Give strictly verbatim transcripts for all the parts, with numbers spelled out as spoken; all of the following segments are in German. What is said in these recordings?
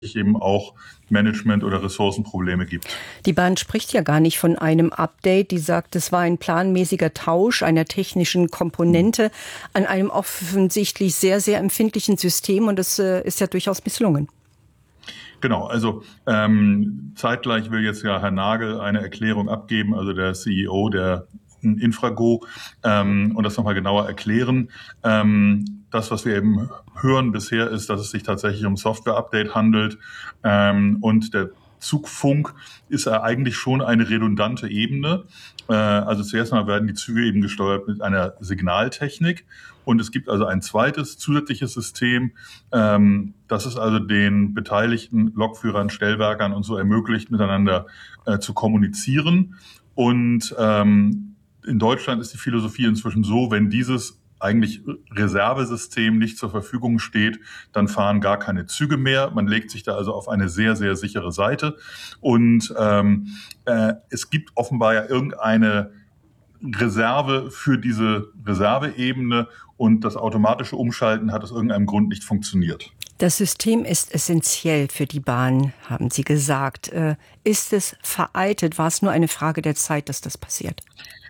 eben auch Management- oder Ressourcenprobleme gibt. Die Bahn spricht ja gar nicht von einem Update. Die sagt, es war ein planmäßiger Tausch einer technischen Komponente an einem offensichtlich sehr, sehr empfindlichen System. Und das äh, ist ja durchaus misslungen. Genau, also ähm, zeitgleich will jetzt ja Herr Nagel eine Erklärung abgeben, also der C E O der Infrago, ähm, und das nochmal genauer erklären. Ähm, das, was wir eben hören bisher, ist, dass es sich tatsächlich um Software-Update handelt, ähm, und der Zugfunk ist ja eigentlich schon eine redundante Ebene. Äh, also zuerst mal werden die Züge eben gesteuert mit einer Signaltechnik und es gibt also ein zweites zusätzliches System, ähm, das es also den beteiligten Lokführern, Stellwerkern und so ermöglicht, miteinander äh, zu kommunizieren. Und ähm, in Deutschland ist die Philosophie inzwischen so, wenn dieses eigentlich Reservesystem nicht zur Verfügung steht, dann fahren gar keine Züge mehr. Man legt sich da also auf eine sehr, sehr sichere Seite. Und ähm, äh, es gibt offenbar ja irgendeine Reserve für diese Reserveebene und das automatische Umschalten hat aus irgendeinem Grund nicht funktioniert. Das System ist essentiell für die Bahn, haben Sie gesagt. Äh, ist es veraltet? War es nur eine Frage der Zeit, dass das passiert?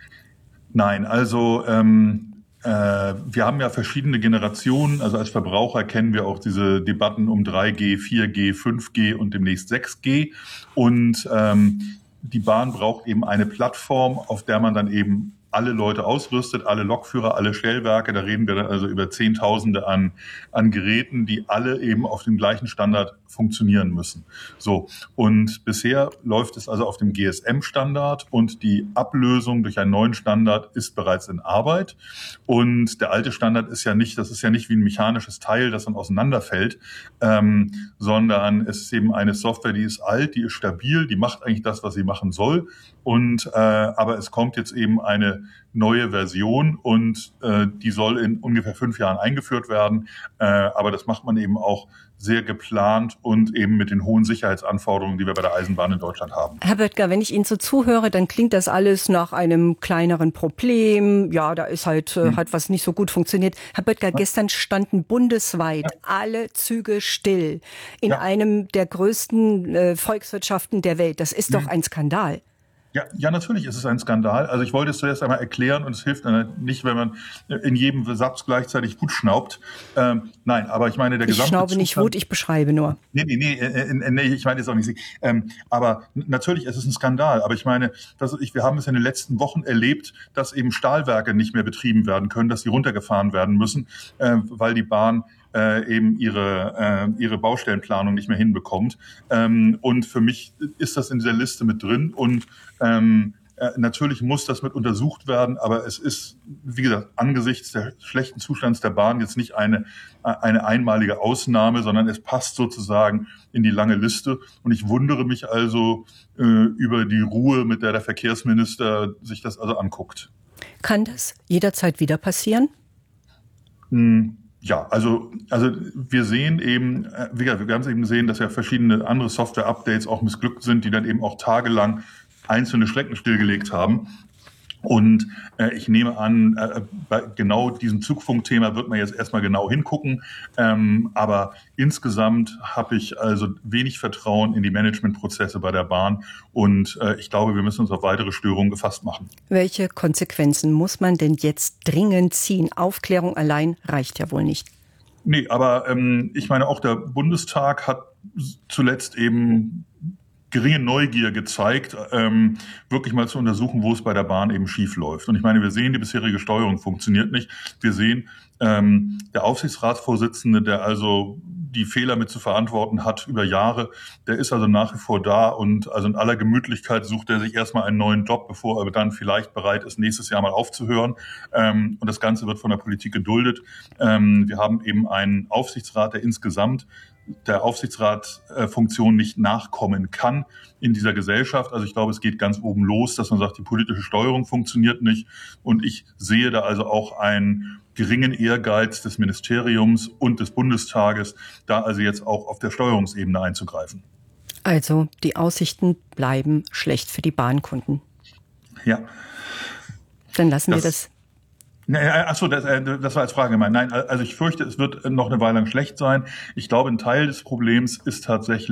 Nein, also ähm, äh, wir haben ja verschiedene Generationen. Also als Verbraucher kennen wir auch diese Debatten um drei G, vier G, fünf G und demnächst sechs G. Und ähm, die Bahn braucht eben eine Plattform, auf der man dann eben alle Leute ausrüstet, alle Lokführer, alle Stellwerke. Da reden wir dann also über Zehntausende an, an Geräten, die alle eben auf dem gleichen Standard funktionieren müssen. So. Und bisher läuft es also auf dem G S M-Standard und die Ablösung durch einen neuen Standard ist bereits in Arbeit. Und der alte Standard ist ja nicht, das ist ja nicht wie ein mechanisches Teil, das dann auseinanderfällt, ähm, sondern es ist eben eine Software, die ist alt, die ist stabil, die macht eigentlich das, was sie machen soll. Und äh, aber es kommt jetzt eben eine neue Version und äh, die soll in ungefähr fünf Jahren eingeführt werden. Äh, aber das macht man eben auch sehr geplant und eben mit den hohen Sicherheitsanforderungen, die wir bei der Eisenbahn in Deutschland haben. Herr Böttger, wenn ich Ihnen so zuhöre, dann klingt das alles nach einem kleineren Problem. Ja, da ist halt, hm. hat was nicht so gut funktioniert. Herr Böttger, ja. Gestern standen bundesweit ja. alle Züge still in ja. einem der größten äh, Volkswirtschaften der Welt. Das ist hm. doch ein Skandal. Ja, ja, natürlich ist es ein Skandal. Also ich wollte es zuerst einmal erklären und es hilft nicht, wenn man in jedem Satz gleichzeitig Wut schnaubt. Ähm, nein, aber ich meine, der gesamte Ich schnaube Zustand, nicht Wut, ich beschreibe nur. Nee, nee, nee, äh, nee ich meine jetzt auch nicht. Ähm, aber natürlich ist es ein Skandal. Aber ich meine, dass ich, wir haben es in den letzten Wochen erlebt, dass eben Stahlwerke nicht mehr betrieben werden können, dass sie runtergefahren werden müssen, äh, weil die Bahn Äh, eben ihre äh, ihre Baustellenplanung nicht mehr hinbekommt. Ähm, und für mich ist das in dieser Liste mit drin. Und ähm, äh, natürlich muss das mit untersucht werden, aber es ist, wie gesagt, angesichts der schlechten Zustands der Bahn jetzt nicht eine eine einmalige Ausnahme, sondern es passt sozusagen in die lange Liste. Und ich wundere mich also äh, über die Ruhe, mit der der Verkehrsminister sich das also anguckt. Kann das jederzeit wieder passieren? Hm. Ja, also, also wir sehen eben, wie gesagt, wir haben es eben gesehen, dass ja verschiedene andere Software-Updates auch missglückt sind, die dann eben auch tagelang einzelne Strecken stillgelegt haben. Und äh, ich nehme an, äh, bei genau diesem Zugfunkthema wird man jetzt erstmal genau hingucken. Ähm, aber insgesamt habe ich also wenig Vertrauen in die Managementprozesse bei der Bahn. Und äh, ich glaube, wir müssen uns auf weitere Störungen gefasst machen. Welche Konsequenzen muss man denn jetzt dringend ziehen? Aufklärung allein reicht ja wohl nicht. Nee, aber ähm, ich meine, auch der Bundestag hat zuletzt eben geringe Neugier gezeigt, ähm, wirklich mal zu untersuchen, wo es bei der Bahn eben schief läuft. Und ich meine, wir sehen, die bisherige Steuerung funktioniert nicht. Wir sehen, ähm, der Aufsichtsratsvorsitzende, der also die Fehler mit zu verantworten hat über Jahre, der ist also nach wie vor da und also in aller Gemütlichkeit sucht er sich erstmal einen neuen Job, bevor er dann vielleicht bereit ist, nächstes Jahr mal aufzuhören. Ähm, und das Ganze wird von der Politik geduldet. Ähm, wir haben eben einen Aufsichtsrat, der insgesamt der Aufsichtsratfunktion nicht nachkommen kann in dieser Gesellschaft. Also ich glaube, es geht ganz oben los, dass man sagt, die politische Steuerung funktioniert nicht. Und ich sehe da also auch einen geringen Ehrgeiz des Ministeriums und des Bundestages, da also jetzt auch auf der Steuerungsebene einzugreifen. Also die Aussichten bleiben schlecht für die Bahnkunden. Ja. Dann lassen das wir das Achso, das, das war als Frage gemeint. Nein, also ich fürchte, es wird noch eine Weile lang schlecht sein. Ich glaube, ein Teil des Problems ist tatsächlich